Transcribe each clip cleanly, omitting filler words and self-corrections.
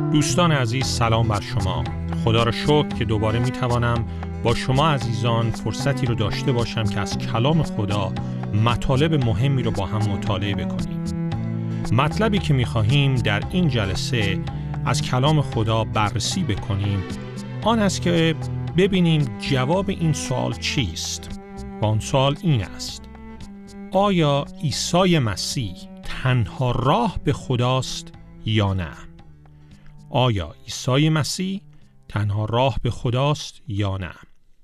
دوستان عزیز، سلام بر شما. خدا را شکر که دوباره میتوانم با شما عزیزان فرصتی رو داشته باشم که از کلام خدا مطالب مهمی رو با هم مطالعه بکنیم. مطلبی که میخواهیم در این جلسه از کلام خدا بررسی بکنیم آن است که ببینیم جواب این سوال چیست. و آن سوال این است: آیا عیسی مسیح تنها راه به خداست یا نه؟ آیا عیسی مسیح تنها راه به خداست یا نه؟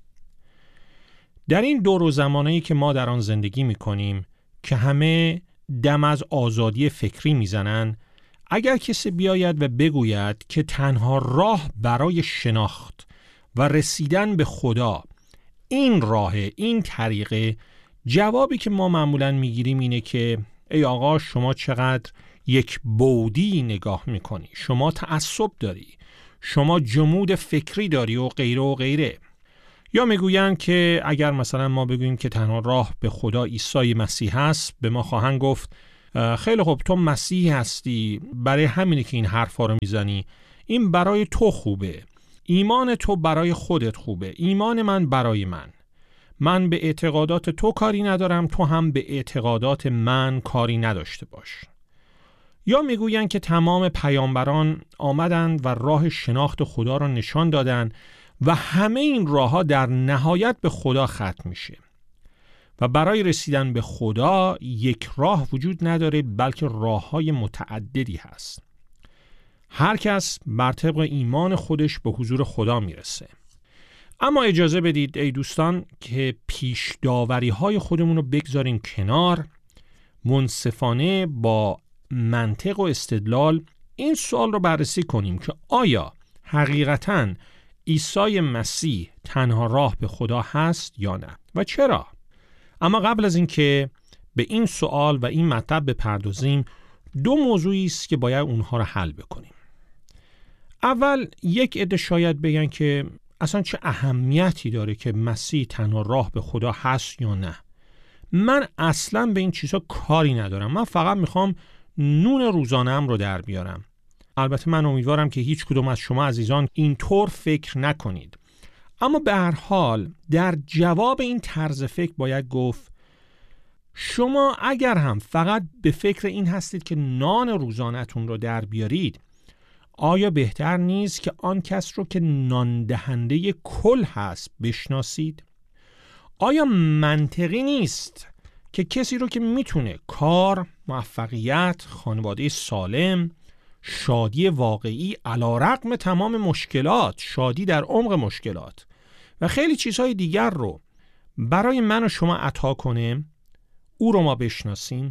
در این دور و زمانه‌ای که ما در آن زندگی می‌کنیم که همه دم از آزادی فکری میزنن، اگر کسی بیاید و بگوید که تنها راه برای شناخت و رسیدن به خدا این راهه، این طریقه، جوابی که ما معمولاً میگیریم اینه که ای آقا، شما چقدر یک بعدی نگاه میکنی، شما تعصب داری، شما جمود فکری داری و غیره و غیره. یا میگوین که اگر مثلا ما بگوییم که تنها راه به خدا عیسی مسیح هست، به ما خواهند گفت خیلی خوب، تو مسیح هستی، برای همینه که این حرفا رو میزنی، این برای تو خوبه، ایمان تو برای خودت خوبه، ایمان من برای من به اعتقادات تو کاری ندارم، تو هم به اعتقادات من کاری نداشته باش. یا میگویند که تمام پیامبران آمدند و راه شناخت خدا را نشان دادند و همه این راه‌ها در نهایت به خدا ختم میشه و برای رسیدن به خدا یک راه وجود نداره، بلکه راه‌های متعددی هست. هر کس بر طبق ایمان خودش به حضور خدا میرسه. اما اجازه بدید ای دوستان که پیش داوری‌های خودمون رو بگذاریم کنار، منصفانه با منطق و استدلال این سوال رو بررسی کنیم که آیا حقیقتاً عیسی مسیح تنها راه به خدا هست یا نه و چرا؟ اما قبل از این که به این سوال و این مطلب بپردازیم، دو موضوعی است که باید اونها رو حل بکنیم. اول، یک عده شاید بگن که اصلا چه اهمیتی داره که مسیح تنها راه به خدا هست یا نه. من اصلا به این چیزا کاری ندارم، من فقط میخوام نون روزانه‌ام رو در بیارم. البته من امیدوارم که هیچ کدوم از شما عزیزان اینطور فکر نکنید. اما به هر حال در جواب این طرز فکر باید گفت شما اگر هم فقط به فکر این هستید که نان روزانه‌تون رو در بیارید، آیا بهتر نیست که آن کس رو که نان دهنده کل هست بشناسید؟ آیا منطقی نیست که کسی رو که میتونه کار، موفقیت، خانواده سالم، شادی واقعی علی‌رغم تمام مشکلات، شادی در عمق مشکلات و خیلی چیزهای دیگر رو برای من و شما عطا کنه، او رو ما بشناسیم؟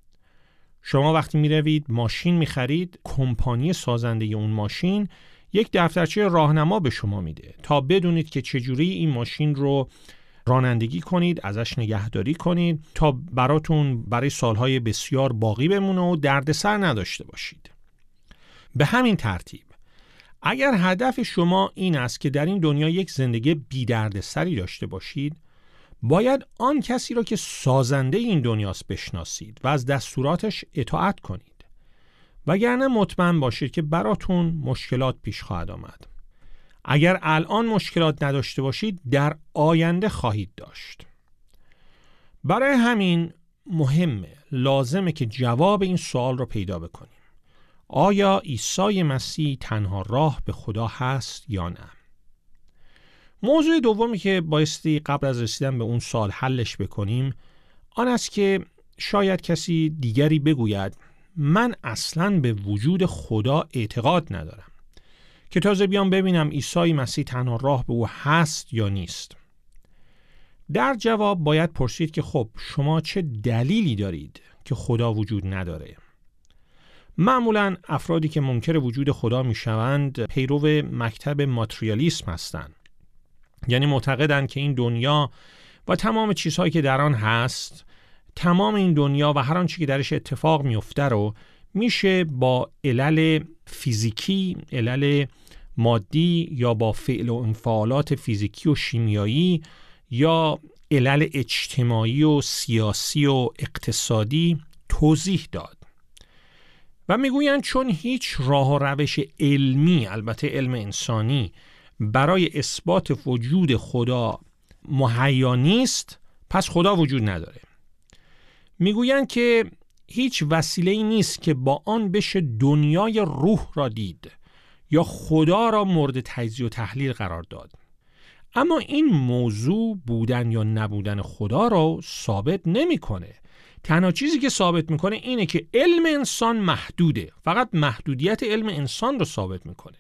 شما وقتی میروید ماشین میخرید، کمپانی سازنده اون ماشین یک دفترچه راهنما به شما میده تا بدونید که چجوری این ماشین رو رانندگی کنید، ازش نگهداری کنید تا براتون برای سالهای بسیار باقی بمونه و دردسر نداشته باشید. به همین ترتیب اگر هدف شما این است که در این دنیا یک زندگی بی دردسری داشته باشید، باید آن کسی را که سازنده این دنیاست بشناسید و از دستوراتش اطاعت کنید، وگرنه مطمئن باشید که براتون مشکلات پیش خواهد آمد. اگر الان مشکلات نداشته باشید، در آینده خواهید داشت. برای همین لازمه که جواب این سوال رو پیدا بکنیم: آیا عیسی مسیح تنها راه به خدا هست یا نه؟ موضوع دومی که بایستی قبل از رسیدن به اون سوال حلش بکنیم آن است که شاید کسی دیگری بگوید من اصلاً به وجود خدا اعتقاد ندارم، که تازه بیام ببینم عیسی مسیح تنها راه به او هست یا نیست. در جواب باید پرسید که خب شما چه دلیلی دارید که خدا وجود نداره؟ معمولاً افرادی که منکر وجود خدا میشوند پیرو مکتب ماتریالیسم هستند. یعنی معتقدند که این دنیا و تمام چیزهایی که در آن هست، تمام این دنیا و هر آنچه که درش اتفاق میفته رو میشه با علل فیزیکی، علل مادی یا با فعل و انفعالات فیزیکی و شیمیایی یا علل اجتماعی و سیاسی و اقتصادی توضیح داد. و میگویند چون هیچ راه و روش علمی، البته علم انسانی، برای اثبات وجود خدا مهیا نیست، پس خدا وجود نداره. میگویند که هیچ وسیله‌ای نیست که با آن بشه دنیای روح را دید یا خدا را مورد تجزیه و تحلیل قرار داد. اما این موضوع بودن یا نبودن خدا را ثابت نمی‌کنه. تنها چیزی که ثابت میکنه اینه که علم انسان محدوده. فقط محدودیت علم انسان رو ثابت میکنه.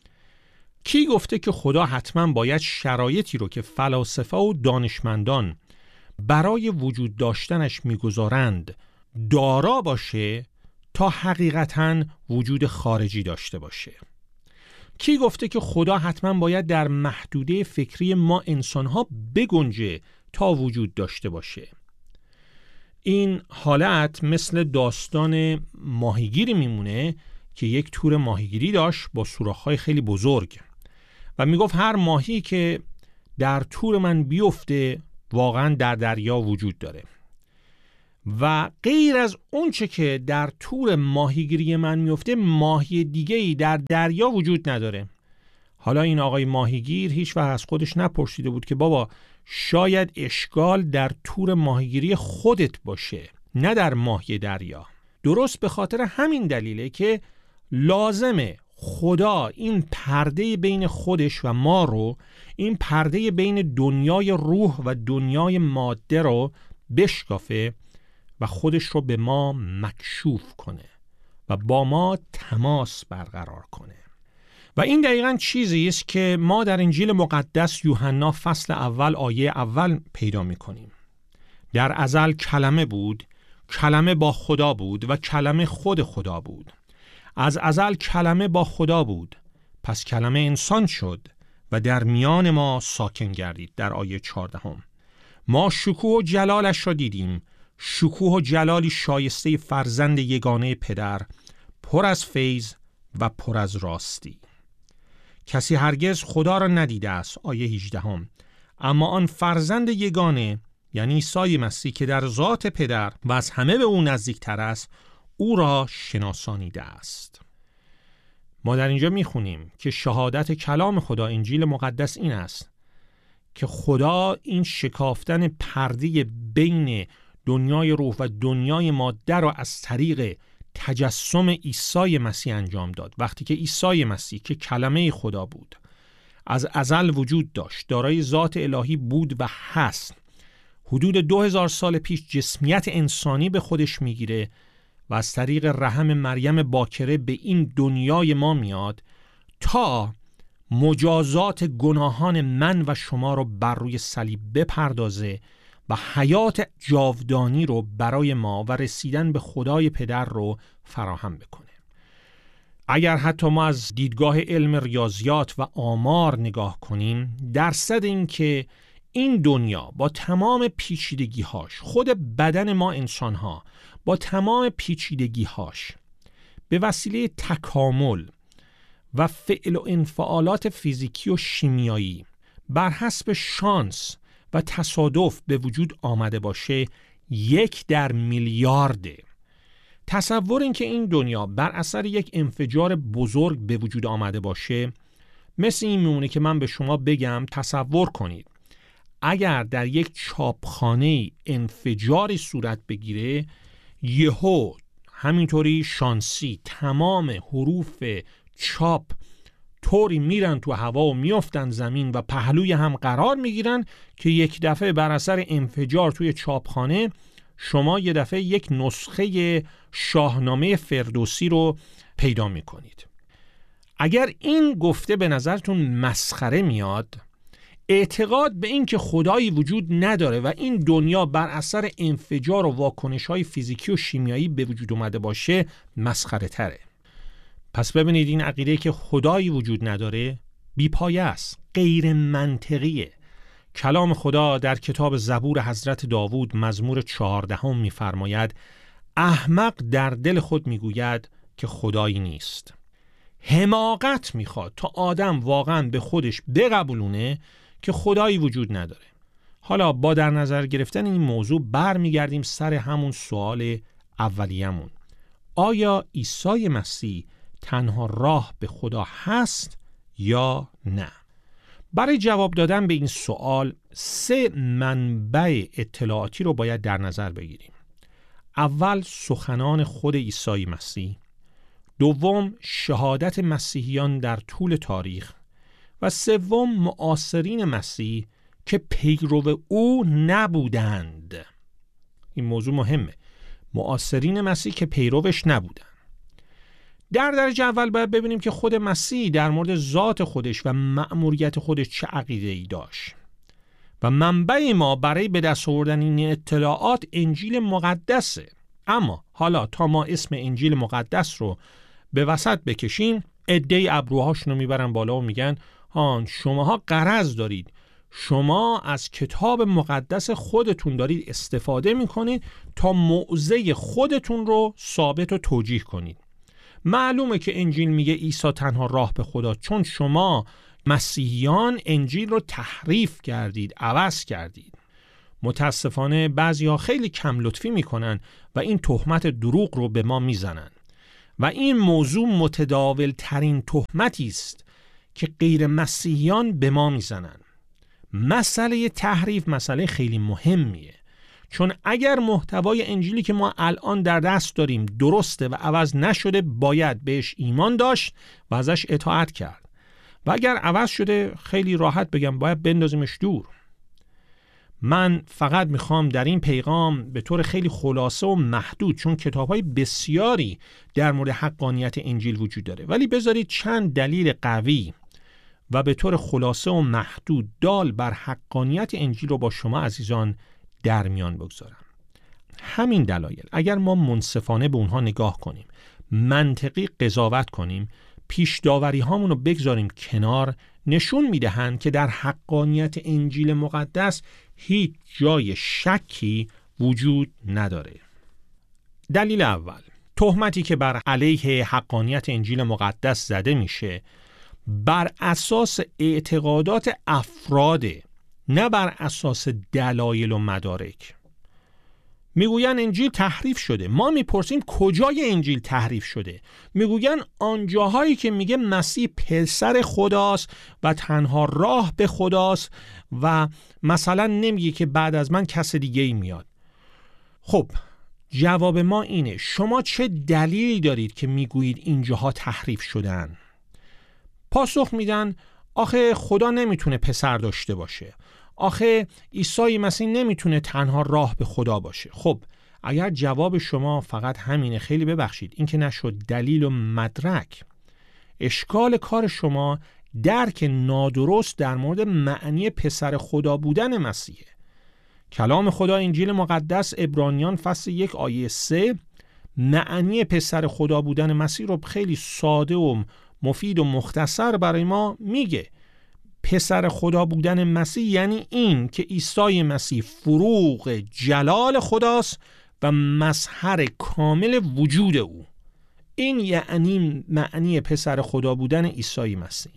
کی گفته که خدا حتما باید شرایطی رو که فلاسفه و دانشمندان برای وجود داشتنش میگذارند دارا باشه تا حقیقتاً وجود خارجی داشته باشه؟ کی گفته که خدا حتما باید در محدوده فکری ما انسانها بگنجه تا وجود داشته باشه؟ این حالت مثل داستان ماهیگیری میمونه که یک تور ماهیگیری داشت با سوراخ‌های خیلی بزرگ و میگفت هر ماهی که در تور من بیفته واقعا در دریا وجود داره و غیر از اون چه که در تور ماهیگیری من میفته ماهی دیگه‌ای در دریا وجود نداره. حالا این آقای ماهیگیر هیچ وقت از خودش نپرسیده بود که بابا شاید اشکال در تور ماهیگیری خودت باشه، نه در ماهی دریا. درست به خاطر همین دلیله که لازمه خدا این پرده بین خودش و ما رو، این پرده بین دنیای روح و دنیای ماده رو بشکافه و خودش رو به ما مکشوف کنه و با ما تماس برقرار کنه. و این دقیقاً چیزی است که ما در انجیل مقدس یوحنا فصل اول آیه اول پیدا می‌کنیم. در ازل کلمه بود، کلمه با خدا بود و کلمه خود خدا بود. از ازل کلمه با خدا بود، پس کلمه انسان شد و در میان ما ساکن گردید. در آیه 14 ما شکوه و جلالش را دیدیم، شکوه و جلالی شایسته فرزند یگانه پدر، پر از فیض و پر از راستی. کسی هرگز خدا را ندیده است. آیه 18 اما آن فرزند یگانه یعنی عیسی مسیح که در ذات پدر و از همه به او نزدیکتر است، او را شناسانیده است. ما در اینجا میخونیم که شهادت کلام خدا انجیل مقدس این است که خدا این شکافتن پرده بین دنیای روح و دنیای ماده را از طریق تجسم عیسی مسیح انجام داد. وقتی که عیسی مسیح که کلمه خدا بود، از ازل وجود داشت، دارای ذات الهی بود و هست، حدود 2000 سال پیش جسمیت انسانی به خودش میگیره و از طریق رحم مریم باکره به این دنیای ما میاد تا مجازات گناهان من و شما رو بر روی صلیب بپردازه و حیات جاودانی رو برای ما و رسیدن به خدای پدر رو فراهم بکنه. اگر حتی ما از دیدگاه علم ریاضیات و آمار نگاه کنیم، درصد این که این دنیا با تمام پیچیدگی‌هاش، خود بدن ما انسان‌ها با تمام پیچیدگی‌هاش به وسیله تکامل و فعل و انفعالات فیزیکی و شیمیایی بر حسب شانس و تصادف به وجود آمده باشه 1 در میلیارده. تصور این که این دنیا بر اثر یک انفجار بزرگ به وجود آمده باشه مثل این میمونه که من به شما بگم تصور کنید اگر در یک چاپخانه انفجاری صورت بگیره، یهو همینطوری شانسی تمام حروف چاپ طوری میرن تو هوا و میافتن زمین و پهلوی هم قرار میگیرن که یک دفعه بر اثر انفجار توی چاپخانه شما یه دفعه یک نسخه شاهنامه فردوسی رو پیدا میکنید. اگر این گفته به نظرتون مسخره میاد، اعتقاد به این که خدایی وجود نداره و این دنیا بر اثر انفجار و واکنش‌های فیزیکی و شیمیایی به وجود اومده باشه مسخره تره. پس ببینید این عقیده که خدایی وجود نداره بی‌پایه است، غیر منطقیه. کلام خدا در کتاب زبور حضرت داوود مزمور 14 می‌فرماید احمق در دل خود میگوید که خدایی نیست. حماقت میخواد تا آدم واقعا به خودش بقبولونه که خدایی وجود نداره. حالا با در نظر گرفتن این موضوع برمیگردیم سر همون سوال اولیه‌مون. آیا عیسی مسیح تنها راه به خدا هست یا نه؟ برای جواب دادن به این سوال 3 منبع اطلاعاتی رو باید در نظر بگیریم. اول سخنان خود عیسی مسیح، دوم شهادت مسیحیان در طول تاریخ و سوم معاصرین مسیح که پیرو او نبودند. این موضوع مهمه. معاصرین مسیح که پیروش نبودند. در درجه اول باید ببینیم که خود مسیح در مورد ذات خودش و مأموریت خودش چه عقیده‌ای داشت. و منبع ما برای به دست آوردن این اطلاعات انجیل مقدسه. اما حالا تا ما اسم انجیل مقدس رو به وسط بکشیم، عده‌ای ابروهاشون رو میبرن بالا و میگن شماها غرض دارید، شما از کتاب مقدس خودتون دارید استفاده میکنید تا موضع خودتون رو ثابت و توجیه کنید. معلومه که انجیل میگه عیسی تنها راه به خدا، چون شما مسیحیان انجیل رو تحریف کردید، عوض کردید. متاسفانه بعضی‌ها خیلی کم لطفی میکنن و این تهمت دروغ رو به ما میزنن و این موضوع متداول ترین تهمتی است که غیر مسیحیان به ما میزنن. مسئله تحریف مسئله خیلی مهمیه، چون اگر محتوای انجیلی که ما الان در دست داریم درسته و عوض نشده، باید بهش ایمان داشت و ازش اطاعت کرد، و اگر عوض شده خیلی راحت بگم باید بندازیمش دور. من فقط میخوام در این پیغام به طور خیلی خلاصه و محدود، چون کتاب‌های بسیاری در مورد حقانیت انجیل وجود داره، ولی بذارید چند دلیل قوی و به طور خلاصه و محدود دال بر حقانیت انجیل رو با شما عزیزان در میان بگذارم. همین دلایل اگر ما منصفانه به اونها نگاه کنیم، منطقی قضاوت کنیم، پیش داوری هامون رو بگذاریم کنار، نشون میدهند که در حقانیت انجیل مقدس هیچ جای شکی وجود نداره. دلیل اول، تهمتی که بر علیه حقانیت انجیل مقدس زده میشه بر اساس اعتقادات افراده، نه بر اساس دلایل و مدارک. میگوین انجیل تحریف شده. ما میپرسیم کجای انجیل تحریف شده؟ میگوین آنجاهایی که میگه مسیح پسر خداست و تنها راه به خداست و مثلا نمیگه که بعد از من کس دیگه ای میاد. خب جواب ما اینه، شما چه دلیلی دارید که میگویید اینجاها تحریف شدن؟ پاسخ میدن آخه خدا نمیتونه پسر داشته باشه، آخه عیسی مسیح نمیتونه تنها راه به خدا باشه. خب اگر جواب شما فقط همینه، خیلی ببخشید، این که نشد دلیل و مدرک. اشکال کار شما درک نادرست در مورد معنی پسر خدا بودن مسیحه. کلام خدا انجیل مقدس عبرانیان فصل 1 آیه 3 معنی پسر خدا بودن مسیح رو خیلی ساده و مفید و مختصر برای ما میگه. پسر خدا بودن مسیح یعنی این که عیسی مسیح فروغ جلال خداست و مظهر کامل وجود او. این یعنی معنی پسر خدا بودن عیسی مسیح.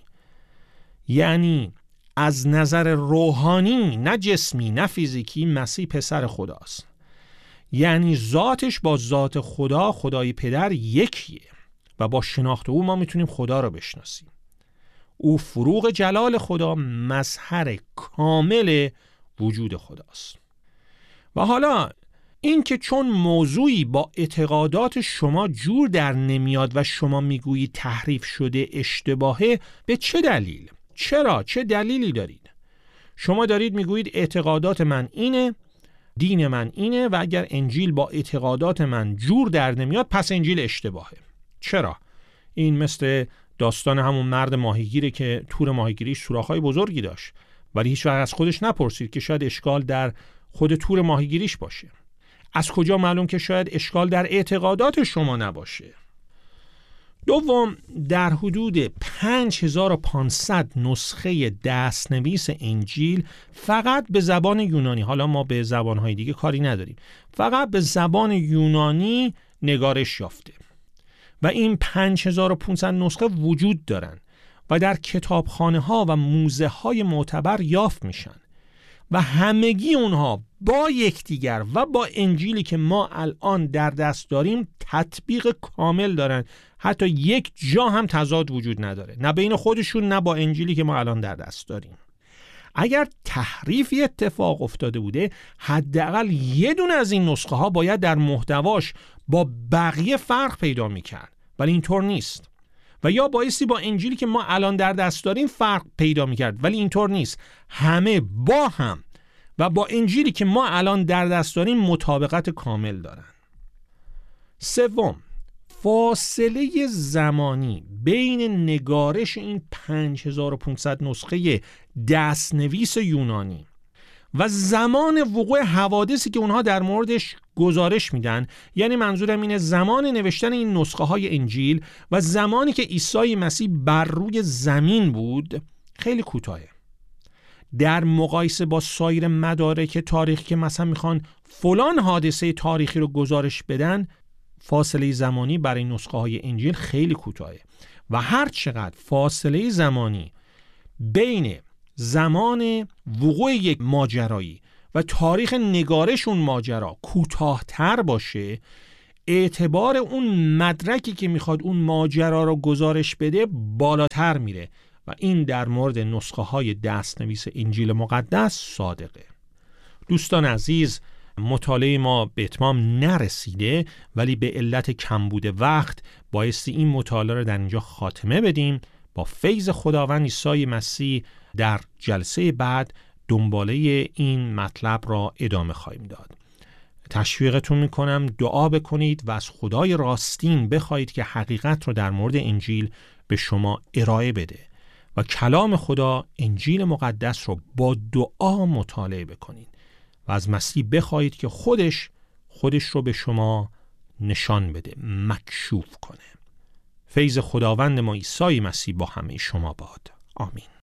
یعنی از نظر روحانی، نه جسمی نه فیزیکی، مسیح پسر خداست. یعنی ذاتش با ذات خدا، خدای پدر، یکیه و با شناخت او ما میتونیم خدا رو بشناسیم. او فروغ جلال خدا، مظهر کامل وجود خداست. و حالا این که چون موضوعی با اعتقادات شما جور در نمیاد و شما میگویید تحریف شده، اشتباهه، به چه دلیل؟ چرا؟ چه دلیلی دارید؟ شما دارید میگویید اعتقادات من اینه، دین من اینه و اگر انجیل با اعتقادات من جور در نمیاد پس انجیل اشتباهه. چرا؟ این مثل داستان همون مرد ماهیگیره که تور ماهیگیری سوراخ‌های بزرگی داشت ولی هیچ وقت از خودش نپرسید که شاید اشکال در خود تور ماهیگیریش باشه. از کجا معلوم که شاید اشکال در اعتقادات شما نباشه؟ دوم، در حدود 5500 نسخه دستنویس انجیل فقط به زبان یونانی، حالا ما به زبان‌های دیگه کاری نداریم، فقط به زبان یونانی نگارش یافته و این 5500 نسخه وجود دارن و در کتابخانه ها و موزه های معتبر یافت میشن و همگی اونها با یکدیگر و با انجیلی که ما الان در دست داریم تطبیق کامل دارن. حتی یک جا هم تضاد وجود نداره، نه بین خودشون نه با انجیلی که ما الان در دست داریم. اگر تحریفی اتفاق افتاده بوده، حداقل یه دونه از این نسخه ها باید در محتواش با بقیه فرق پیدا میکرد، ولی اینطور نیست. و یا بایستی با انجیلی که ما الان در دست داریم فرق پیدا میکرد، ولی اینطور نیست. همه با هم و با انجیلی که ما الان در دست داریم مطابقت کامل دارن. سوم، فاصله زمانی بین نگارش این 5500 نسخه دستنویس یونانی و زمان وقوع حوادثی که اونها در موردش گزارش میدن، یعنی منظورم اینه زمان نوشتن این نسخه های انجیل و زمانی که عیسی مسیح بر روی زمین بود، خیلی کوتاهه. در مقایسه با سایر مدارک تاریخی که مثلا میخوان فلان حادثه تاریخی رو گزارش بدن، فاصله زمانی برای نسخه های انجیل خیلی کوتاهه. و هر چقدر فاصله زمانی بین زمان وقوع یک ماجرایی و تاریخ نگارش اون ماجرا کوتاه‌تر باشه، اعتبار اون مدرکی که میخواد اون ماجرا رو گزارش بده بالاتر میره و این در مورد نسخه های دستنویس انجیل مقدس صادقه. دوستان عزیز، مطالعه ما به اتمام نرسیده، ولی به علت کمبود وقت بایستی این مطالعه رو در اینجا خاتمه بدیم. با فیض خداوند عیسی مسیح در جلسه بعد دنباله این مطلب را ادامه خواهیم داد. تشویقتون میکنم دعا بکنید و از خدای راستین بخواید که حقیقت رو در مورد انجیل به شما ارائه بده و کلام خدا انجیل مقدس رو با دعا مطالعه بکنید و از مسیح بخواید که خودش رو به شما نشان بده، مکشوف کنه. فیض خداوند ما عیسی مسیح با همه شما باد. آمین.